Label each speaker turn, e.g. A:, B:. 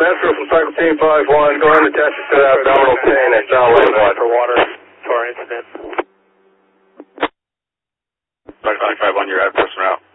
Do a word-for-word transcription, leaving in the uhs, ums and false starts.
A: Metro from Cycle Team five one, go ahead and attach it to that abdominal pin and down lane one.
B: For water, for incident.
C: Cycle Team five one, you're at person route.